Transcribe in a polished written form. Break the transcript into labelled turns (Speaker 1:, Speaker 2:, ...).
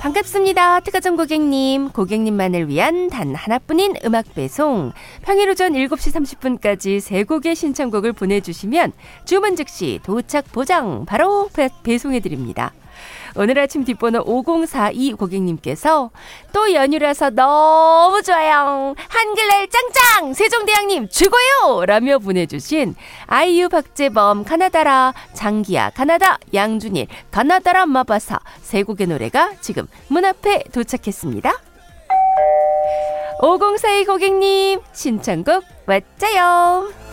Speaker 1: 반갑습니다. 특가점 고객님. 고객님만을 위한 단 하나뿐인 음악 배송. 평일 오전 7시 30분까지 세 곡의 신청곡을 보내주시면 주문 즉시 도착 보장 바로 배송해드립니다. 오늘 아침 뒷번호 5042 고객님께서 또 연휴라서 너무 좋아요. 한글날 짱짱 세종대왕님 최고요 라며 보내주신 아이유 박재범 가나다라, 장기야 가나다, 양준일 가나다라 마바사 세 곡의 노래가 지금 문 앞에 도착했습니다. 5042 고객님 신청곡 왔자요.